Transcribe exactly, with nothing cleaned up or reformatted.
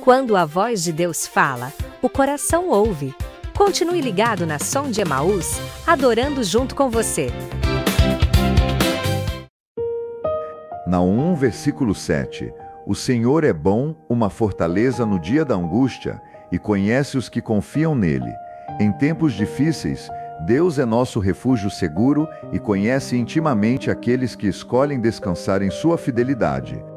Quando a voz de Deus fala, o coração ouve. Continue ligado na Som de Emaús, adorando junto com você. Naum um, versículo sete. O Senhor é bom, uma fortaleza no dia da angústia, e conhece os que confiam nele. Em tempos difíceis, Deus é nosso refúgio seguro e conhece intimamente aqueles que escolhem descansar em sua fidelidade.